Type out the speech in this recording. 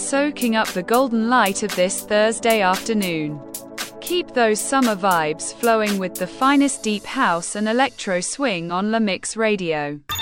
soaking up the golden light of this Thursday afternoon. Keep those summer vibes flowing with the finest deep house and electro swing on La Mix Radio.